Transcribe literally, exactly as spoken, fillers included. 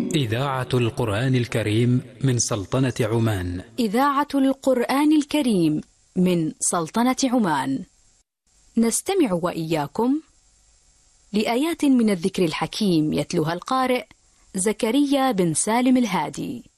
إذاعة القرآن الكريم من سلطنة عمان. إذاعة القرآن الكريم من سلطنة عمان. نستمع وإياكم لآيات من الذكر الحكيم يتلوها القارئ زكريا بن سالم الهادي.